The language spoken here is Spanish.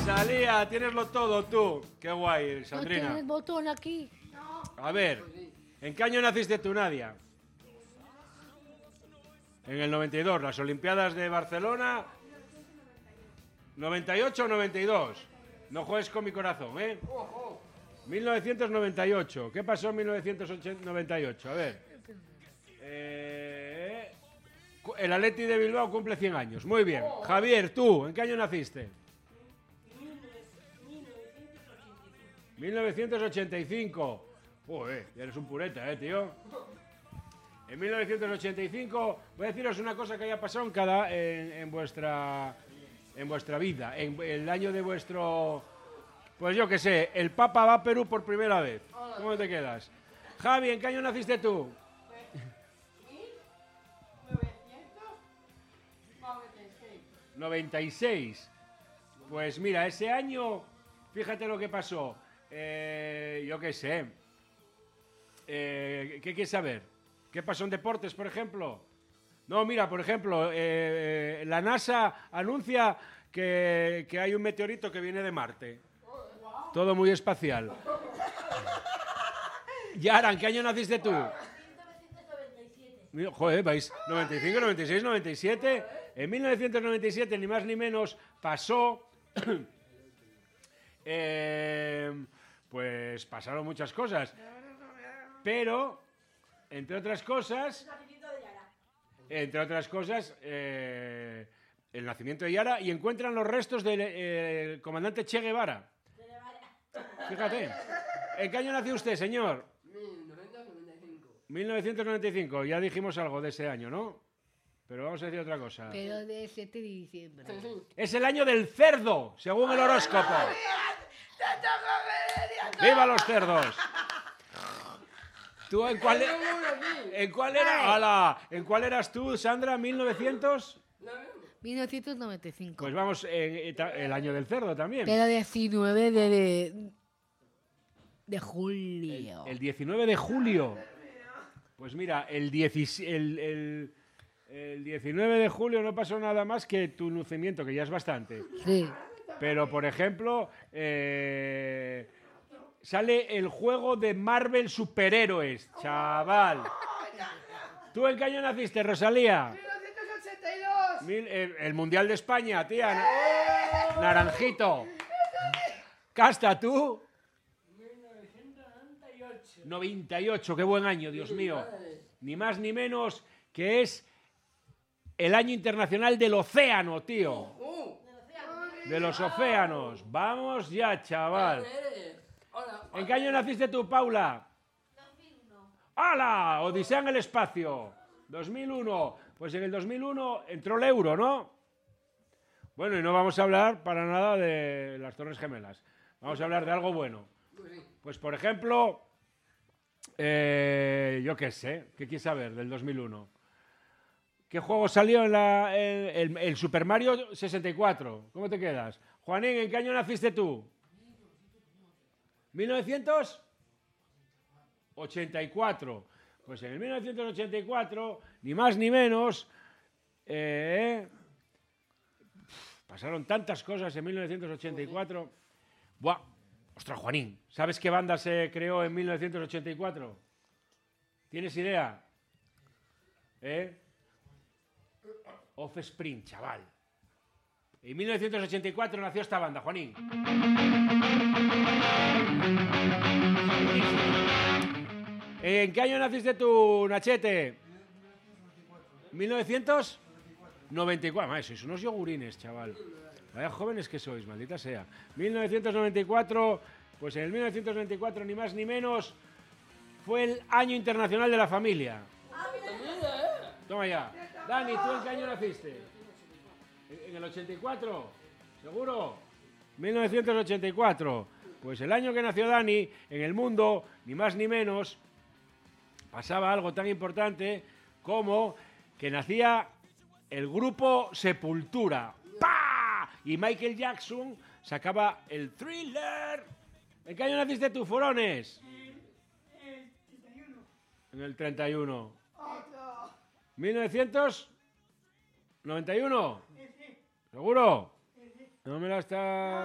Rosalía, tieneslo todo tú. Qué guay, ¿No Sandrina. tienes botón aquí? A ver, ¿en qué año naciste tú, Nadia? En el 92, las Olimpiadas de Barcelona. 98 o 92. No juegues con mi corazón, ¿eh? 1998. ¿Qué pasó en 1998? A ver. El Atleti de Bilbao cumple 100 años. Muy bien. Javier, tú, ¿en qué año naciste? 1985. Joder, ya eres un pureta, tío. En 1985, voy a deciros una cosa que haya pasado en vuestra vida, en el año de vuestro... Pues yo qué sé, el Papa va a Perú por primera vez. ¿Cómo te quedas? Javi, ¿en qué año naciste tú? 96. Pues mira, ese año, fíjate lo que pasó. Yo qué sé. ¿Qué quieres saber? ¿Qué pasó en deportes, por ejemplo? No, mira, por ejemplo, la NASA anuncia que hay un meteorito que viene de Marte. Todo muy espacial. Yara, ¿en qué año naciste tú? 1997. Joder, vais, 95, 96, 97. En 1997, ni más ni menos, pasó... pues pasaron muchas cosas. Pero, entre otras cosas, el nacimiento de Yara, y encuentran los restos del comandante Che Guevara. Fíjate. ¿En qué año nació usted, señor? 1995. Ya dijimos algo de ese año, ¿no? Pero vamos a decir otra cosa. Pero de 7 de diciembre. Es el año del cerdo, según el horóscopo. ¡Viva los cerdos! ¿Tú en cuál era? ¡Hala! ¿En cuál eras tú, Sandra? ¿1900? 1995. Pues vamos, el año del cerdo también. Pero 19 de julio. El 19 de julio. Pues mira, el 19 de julio no pasó nada más que tu nacimiento, que ya es bastante. Sí. Pero, por ejemplo, sale el juego de Marvel Superhéroes, chaval. ¿Tú en qué año naciste, Rosalía? 1982. El Mundial de España, tía. Naranjito. Casta, ¿tú? 98, qué buen año, Dios mío. Ni más ni menos que es el año internacional del océano, tío. De los océanos. Vamos ya, chaval. ¿En qué año naciste tú, Paula? 2001. ¡Hala! Odisea en el espacio. 2001. Pues en el 2001 entró el euro, ¿no? Bueno, y no vamos a hablar para nada de las Torres Gemelas. Vamos a hablar de algo bueno. Pues, por ejemplo, yo qué sé, ¿qué quieres saber del 2001? ¿Qué juego salió en el Super Mario 64? ¿Cómo te quedas? Juanín, ¿en qué año naciste tú? 1984. Pues en el 1984, ni más ni menos, pasaron tantas cosas en 1984. Buah, ostras, Juanín, ¿sabes qué banda se creó en 1984? ¿Tienes idea? Offspring, chaval. En 1984 nació esta banda, Juanín. ¿En qué año naciste tú, Nachete? 1994. Madre, sois unos yogurines, chaval. Vaya jóvenes que sois, maldita sea. 1994, pues en el 1994, ni más ni menos, fue el Año Internacional de la Familia. Toma ya. Dani, ¿tú en qué año naciste? ¿En el 84? ¿Seguro? 1984. Pues el año que nació Dani, en el mundo, ni más ni menos, pasaba algo tan importante como que nacía el grupo Sepultura. ¡Pah! Y Michael Jackson sacaba el Thriller. ¿En qué año naciste tú, Forones? En el 31. 1991. ¿Seguro? No me la está...